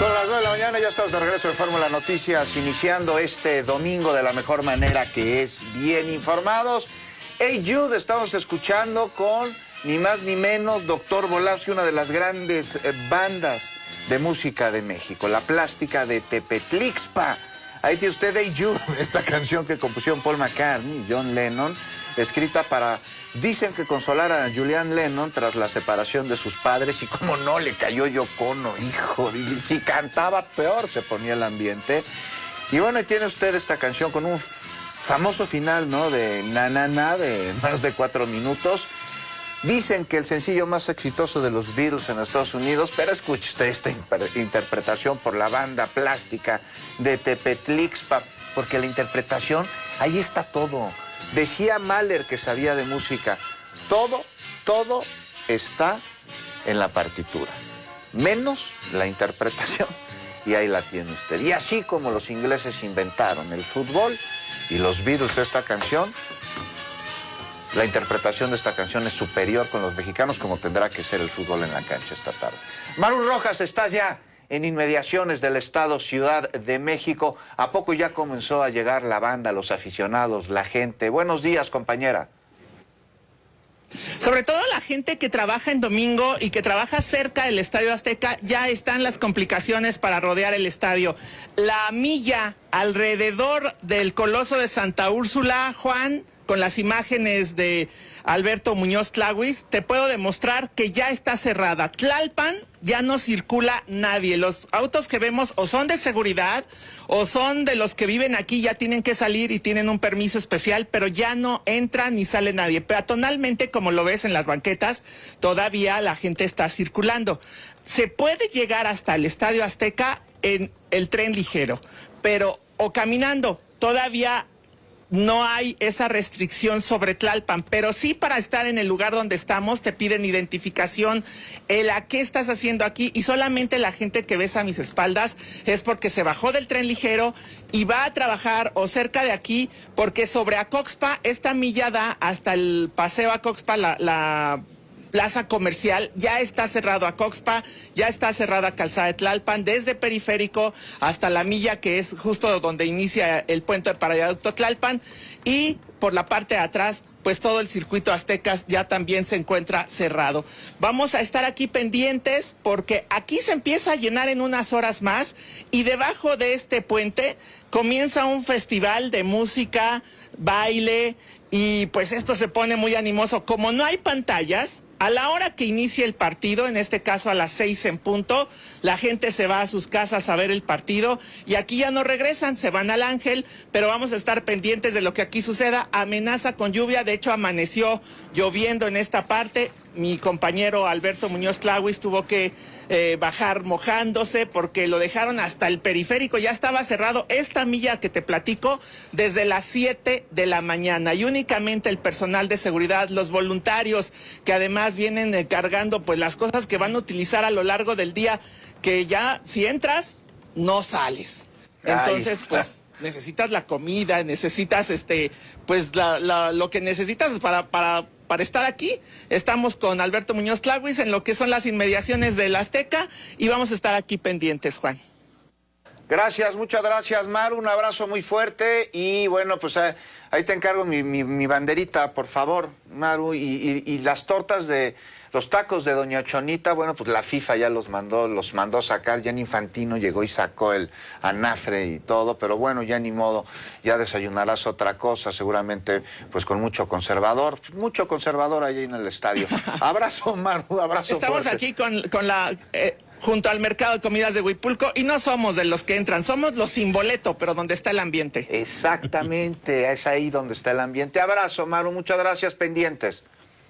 Son las 9 de la mañana, ya estamos de regreso de Fórmula Noticias, iniciando este domingo de la mejor manera, que es bien informados. Hey Jude, estamos escuchando con ni más ni menos Dr. Volavsky, una de las grandes bandas de música de México, La Plástica de Tepetlixpa. Ahí tiene usted Hey Jude, esta canción que compusieron Paul McCartney y John Lennon, escrita para, dicen que consolar a Julian Lennon tras la separación de sus padres, y cómo no le cayó Yoko Ono, hijo, si cantaba peor se ponía el ambiente. Y bueno, y tiene usted esta canción con un famoso final, ¿no? De na na na, de más de 4 minutos. Dicen que el sencillo más exitoso de los Beatles en Estados Unidos, pero escuche usted esta interpretación por la banda Plástica de Tepetlixpa, porque la interpretación, ahí está todo. Decía Mahler, que sabía de música, todo está en la partitura, menos la interpretación, y ahí la tiene usted. Y así como los ingleses inventaron el fútbol y los Beatles esta canción, la interpretación de esta canción es superior con los mexicanos, como tendrá que ser el fútbol en la cancha esta tarde. Maru Rojas, estás ya en inmediaciones del estado Ciudad de México. ¿A poco ya comenzó a llegar la banda, los aficionados, la gente? Buenos días, compañera. Sobre todo la gente que trabaja en domingo y que trabaja cerca del Estadio Azteca, ya están las complicaciones para rodear el estadio. La milla alrededor del Coloso de Santa Úrsula, Juan, con las imágenes de Alberto Muñoz Tlahuis, te puedo demostrar que ya está cerrada. Tlalpan ya no circula nadie. Los autos que vemos o son de seguridad o son de los que viven aquí, ya tienen que salir y tienen un permiso especial, pero ya no entra ni sale nadie. Peatonalmente, como lo ves en las banquetas, todavía la gente está circulando. Se puede llegar hasta el Estadio Azteca en el tren ligero, pero o caminando, todavía no hay esa restricción sobre Tlalpan, pero sí, para estar en el lugar donde estamos te piden identificación, a qué estás haciendo aquí, y solamente la gente que ves a mis espaldas es porque se bajó del tren ligero y va a trabajar o cerca de aquí, porque sobre Acoxpa esta milla da hasta el paseo Acoxpa, la plaza comercial. Ya está cerrado Acoxpa, ya está cerrada Calzada de Tlalpan, desde Periférico hasta la milla, que es justo donde inicia el puente para viaducto Tlalpan, y por la parte de atrás, pues todo el circuito Aztecas ya también se encuentra cerrado. Vamos a estar aquí pendientes porque aquí se empieza a llenar en unas horas más, y debajo de este puente comienza un festival de música, baile, y pues esto se pone muy animoso. Como no hay pantallas, a la hora que inicie el partido, en este caso a las 6 en punto, la gente se va a sus casas a ver el partido, y aquí ya no regresan, se van al Ángel, pero vamos a estar pendientes de lo que aquí suceda. Amenaza con lluvia, de hecho amaneció lloviendo en esta parte. Mi compañero Alberto Muñoz Tlahuis tuvo que bajar mojándose porque lo dejaron hasta el Periférico, ya estaba cerrado esta milla que te platico desde las 7 de la mañana, y únicamente el personal de seguridad, los voluntarios que además vienen cargando pues las cosas que van a utilizar a lo largo del día, que ya si entras no sales. Entonces pues necesitas la comida, necesitas pues lo que necesitas para estar aquí. Estamos con Alberto Muñoz Tlahuis en lo que son las inmediaciones del Azteca, y vamos a estar aquí pendientes, Juan. Gracias, muchas gracias, Maru, un abrazo muy fuerte, y bueno, pues ahí te encargo mi banderita, por favor, Maru, y las tortas de los tacos de Doña Chonita. Bueno, pues la FIFA ya los mandó sacar. Gianni Infantino llegó y sacó el anafre y todo, pero bueno, ya ni modo, ya desayunarás otra cosa, seguramente pues con mucho conservador ahí en el estadio. Abrazo, Maru, abrazo. Estamos fuerte. aquí con la junto al mercado de comidas de Huipulco, y no somos de los que entran, somos los sin boleto, pero donde está el ambiente. Exactamente, es ahí donde está el ambiente. Abrazo, Maru, muchas gracias, pendientes.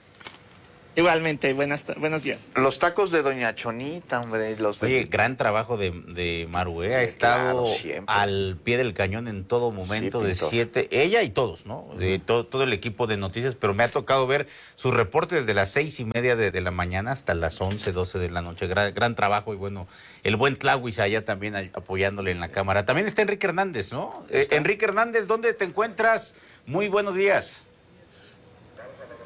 Igualmente, buenos días. Los tacos de Doña Chonita, hombre. Oye, gran trabajo de Maru, ha estado al pie del cañón en todo momento, sí, de 7, ella y todos, ¿no? De todo el equipo de noticias, pero me ha tocado ver su reporte desde las 6:30 de la mañana hasta las 11, 12 de la noche. Gran trabajo, y bueno, el buen Tlahuis allá también apoyándole en la cámara. También está Enrique Hernández, ¿no? Enrique Hernández, ¿dónde te encuentras? Muy buenos días.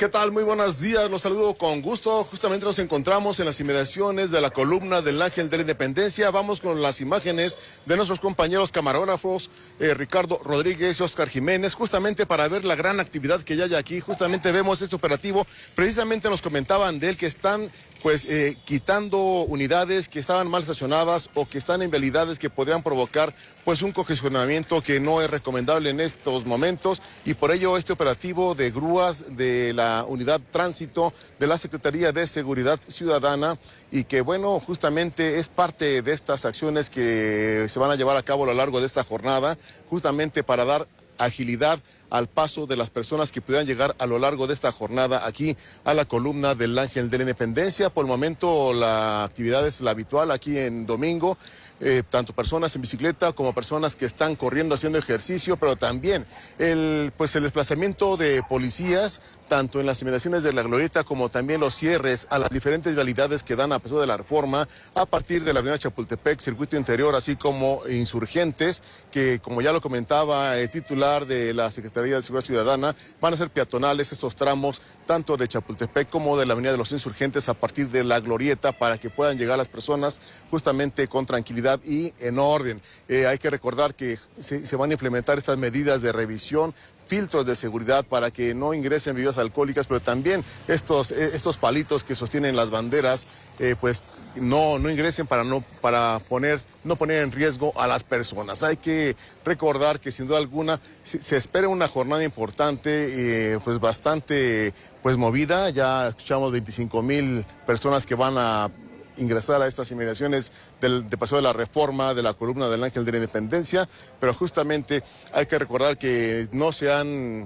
¿Qué tal? Muy buenos días, los saludo con gusto. Justamente nos encontramos en las inmediaciones de la columna del Ángel de la Independencia. Vamos con las imágenes de nuestros compañeros camarógrafos, Ricardo Rodríguez y Oscar Jiménez, justamente para ver la gran actividad que ya hay aquí. Justamente vemos este operativo. Precisamente nos comentaban de él que están quitando unidades que estaban mal estacionadas o que están en vialidades que podrían provocar un congestionamiento que no es recomendable en estos momentos, y por ello este operativo de grúas de la unidad tránsito de la Secretaría de Seguridad Ciudadana, y que justamente es parte de estas acciones que se van a llevar a cabo a lo largo de esta jornada, justamente para dar agilidad al paso de las personas que pudieran llegar a lo largo de esta jornada aquí a la columna del Ángel de la Independencia. Por el momento la actividad es la habitual aquí en domingo, tanto personas en bicicleta como personas que están corriendo, haciendo ejercicio, pero también el desplazamiento de policías, tanto en las inmediaciones de la Glorieta como también los cierres a las diferentes vialidades que dan a pesar de la Reforma, a partir de la avenida Chapultepec, Circuito Interior, así como Insurgentes, que como ya lo comentaba el titular de la Secretaría de Seguridad Ciudadana, van a ser peatonales estos tramos, tanto de Chapultepec como de la avenida de los Insurgentes, a partir de la Glorieta, para que puedan llegar las personas justamente con tranquilidad y en orden. Hay que recordar que se van a implementar estas medidas de revisión, filtros de seguridad para que no ingresen bebidas alcohólicas, pero también estos palitos que sostienen las banderas, no ingresen para no poner en riesgo a las personas. Hay que recordar que sin duda alguna se espera una jornada importante, bastante movida. Ya escuchamos 25,000 personas que van a ingresar a estas inmediaciones de Paseo de la Reforma, de la columna del Ángel de la Independencia, pero justamente hay que recordar que no se han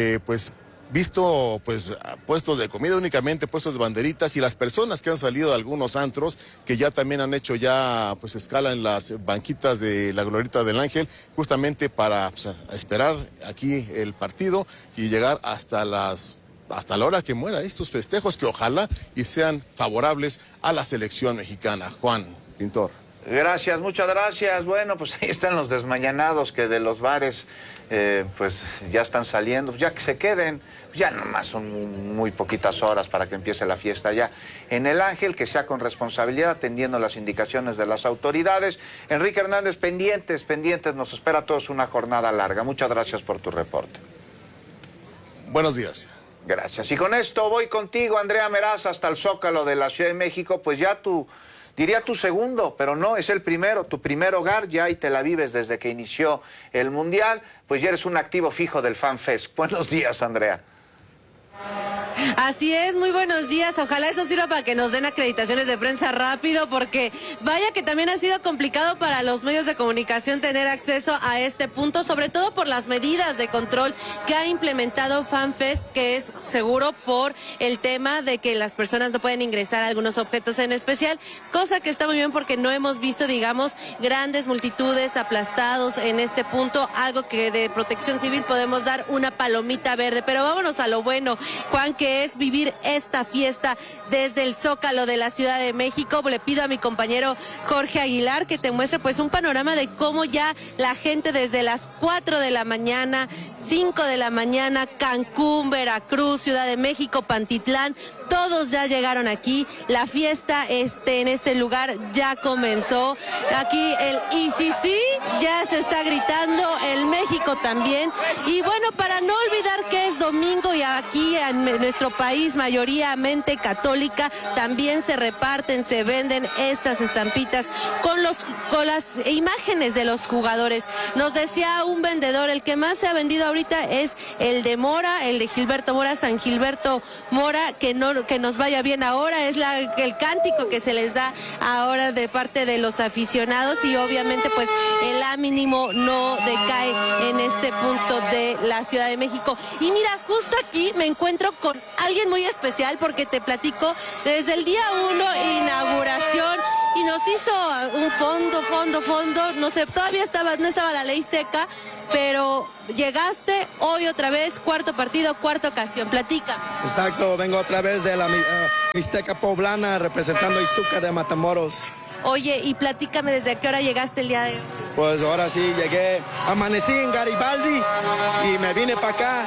visto puestos de comida, únicamente puestos de banderitas, y las personas que han salido de algunos antros que ya también han hecho escala en las banquitas de la Glorieta del Ángel, justamente para esperar aquí el partido y llegar hasta la hora que muera estos festejos, que ojalá y sean favorables a la selección mexicana. Juan Pintor. Gracias, muchas gracias. Bueno, pues ahí están los desmañanados que de los bares ya están saliendo. Ya que se queden, ya nomás son muy poquitas horas para que empiece la fiesta ya en el Ángel, que sea con responsabilidad, atendiendo las indicaciones de las autoridades. Enrique Hernández, pendientes, nos espera a todos una jornada larga. Muchas gracias por tu reporte. Buenos días. Gracias. Y con esto voy contigo, Andrea Meraz, hasta el Zócalo de la Ciudad de México. Pues ya diría tu segundo, pero no, es el primero, tu primer hogar, ya ahí te la vives desde que inició el Mundial. Pues ya eres un activo fijo del FanFest. Buenos días, Andrea. Así es, muy buenos días. Ojalá eso sirva para que nos den acreditaciones de prensa rápido, porque vaya que también ha sido complicado para los medios de comunicación tener acceso a este punto, sobre todo por las medidas de control que ha implementado FanFest, que es seguro por el tema de que las personas no pueden ingresar a algunos objetos en especial, cosa que está muy bien porque no hemos visto, digamos, grandes multitudes aplastados en este punto, algo que de Protección Civil podemos dar una palomita verde. Pero vámonos a lo bueno, Juan, que es vivir esta fiesta desde el Zócalo de la Ciudad de México. Le pido a mi compañero Jorge Aguilar que te muestre un panorama de cómo ya la gente desde las 4 de la mañana, 5 de la mañana, Cancún, Veracruz, Ciudad de México, Pantitlán, todos ya llegaron aquí. La fiesta en este lugar ya comenzó. Aquí el ICC ya se está gritando, el México también. Y bueno, para no olvidar que es domingo y aquí en nuestro país, mayoritariamente católica, también se reparten, se venden estas estampitas con las imágenes de los jugadores. Nos decía un vendedor, el que más se ha vendido ahorita es el de Mora, el de Gilberto Mora, San Gilberto Mora, que nos vaya bien ahora, es el cántico que se les da ahora de parte de los aficionados, y obviamente el ánimo no decae en este punto de la Ciudad de México. Y mira, justo aquí me encuentro con alguien muy especial, porque te platico, desde el día 1, inauguración, y nos hizo un fondo, no sé, todavía no estaba la ley seca, pero llegaste hoy otra vez, cuarto partido, cuarta ocasión, platica. Exacto, vengo otra vez de la Mixteca Poblana, representando a Izúcar de Matamoros. Oye, y platícame, ¿desde qué hora llegaste el día de hoy? Pues ahora sí, amanecí en Garibaldi y me vine para acá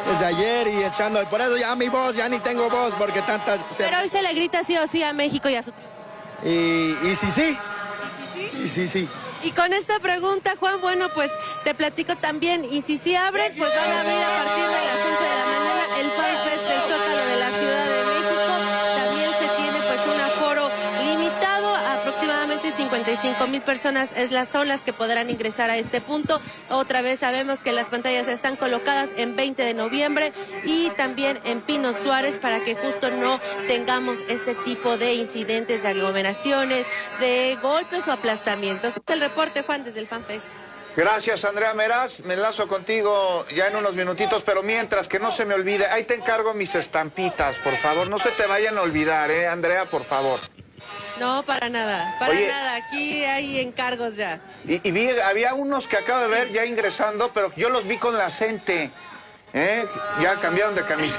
desde ayer y echando. Y por eso ya mi voz, ya ni tengo voz, porque tantas. Pero hoy se le grita sí o sí a México y a su triunfo. Y sí. Y sí. Y con esta pregunta, Juan, bueno, pues te platico también. Y si abren, pues van a abrir a partir de las 11 de la mañana el Fan Fest del Zócalo de la Ciudad de México. También se tiene pues un aforo limitado, aproximadamente 55,000 personas son las que podrán ingresar a este punto. Otra vez sabemos que las pantallas están colocadas en 20 de noviembre y también en Pino Suárez para que justo no tengamos este tipo de incidentes, de aglomeraciones, de golpes o aplastamientos. El reporte, Juan, desde el FanFest. Gracias, Andrea Meraz. Me enlazo contigo ya en unos minutitos, pero mientras, que no se me olvide, ahí te encargo mis estampitas, por favor. No se te vayan a olvidar, Andrea, por favor. No, para nada, nada. Aquí hay encargos ya. Y vi, había unos que acabo de ver ya ingresando, pero yo los vi con la gente. Ya cambiaron de camiseta.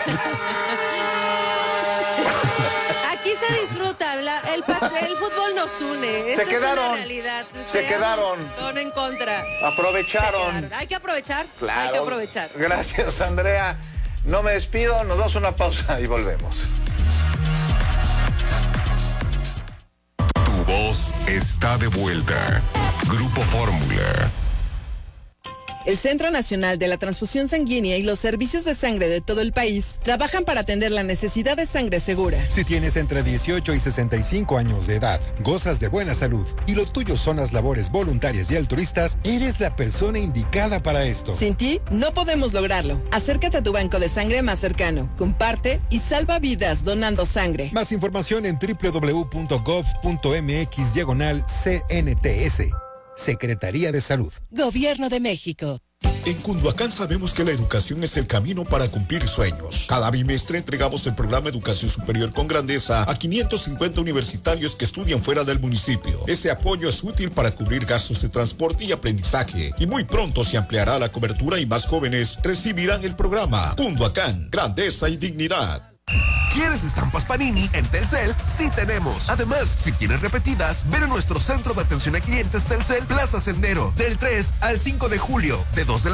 Aquí se disfruta, el fútbol nos une. Se quedaron. Es una realidad. Se quedaron. Son en contra. Aprovecharon. Hay que aprovechar. Claro. Hay que aprovechar. Gracias, Andrea. No me despido, nos damos una pausa y volvemos. Tu voz está de vuelta. Grupo Fórmula. El Centro Nacional de la Transfusión Sanguínea y los servicios de sangre de todo el país trabajan para atender la necesidad de sangre segura. Si tienes entre 18 y 65 años de edad, gozas de buena salud y lo tuyo son las labores voluntarias y altruistas, eres la persona indicada para esto. Sin ti, no podemos lograrlo. Acércate a tu banco de sangre más cercano, comparte y salva vidas donando sangre. Más información en www.gov.mx/CNTS. Secretaría de Salud. Gobierno de México. En Cunduacán sabemos que la educación es el camino para cumplir sueños. Cada bimestre entregamos el programa Educación Superior con Grandeza a 550 universitarios que estudian fuera del municipio. Ese apoyo es útil para cubrir gastos de transporte y aprendizaje. Y muy pronto se ampliará la cobertura y más jóvenes recibirán el programa. Cunduacán, Grandeza y Dignidad. ¿Quieres estampas Panini? En Telcel sí tenemos. Además, si quieres repetidas, ven a nuestro centro de atención a clientes Telcel Plaza Sendero del 3 al 5 de julio, de 2 de la